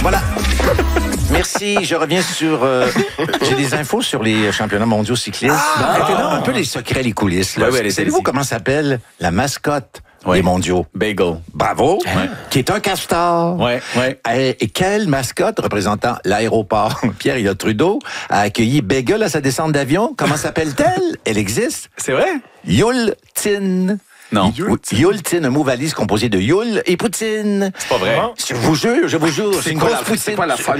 Voilà. Merci. Je reviens sur... j'ai des infos sur les championnats mondiaux cyclistes. Maintenant, un peu les secrets, les coulisses. Là. Ouais, Savez-vous comment s'appelle la mascotte des mondiaux? Bagel. Bravo. Qui est un castor. Ouais. Et quelle mascotte représentant l'aéroport Pierre-Éliott Trudeau a accueilli Bagel à sa descente d'avion? Comment s'appelle-t-elle? Elle existe. C'est vrai? Yultin. Non. Yultin, un mot valise composé de Yule et poutine. C'est pas vrai. Je vous jure, c'est une grosse poutine. C'est quoi la folle